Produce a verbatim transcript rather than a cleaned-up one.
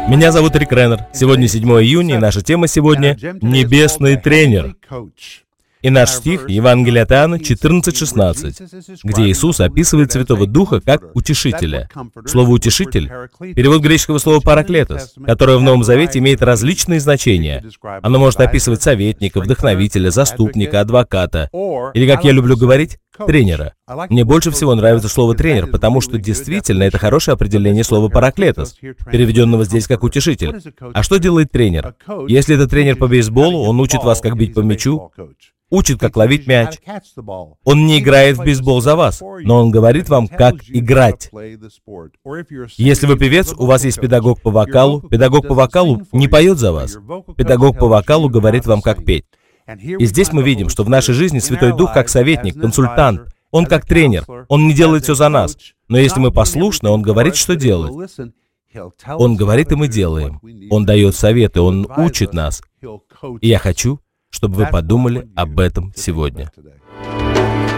Меня зовут Рик Реннер. Сегодня седьмое июня, и наша тема сегодня «Небесный тренер». И наш стих — Евангелие от Иоанна четырнадцать шестнадцать, где Иисус описывает Святого Духа как утешителя. Слово «утешитель» — перевод греческого слова «параклетос», которое в Новом Завете имеет различные значения. Оно может описывать советника, вдохновителя, заступника, адвоката, или, как я люблю говорить, тренера. Мне больше всего нравится слово «тренер», потому что действительно это хорошее определение слова «параклетос», переведенного здесь как «утешитель». А что делает тренер? Если это тренер по бейсболу, он учит вас, как бить по мячу, учит, как ловить мяч. Он не играет в бейсбол за вас, но он говорит вам, как играть. Если вы певец, у вас есть педагог по вокалу, педагог по вокалу не поет за вас. Педагог по вокалу говорит вам, как петь. И здесь мы видим, что в нашей жизни Святой Дух как советник, консультант. Он как тренер. Он не делает все за нас. Но если мы послушны, Он говорит, что делать. Он говорит, и мы делаем. Он дает советы, Он учит нас. И я хочу, чтобы вы подумали об этом сегодня.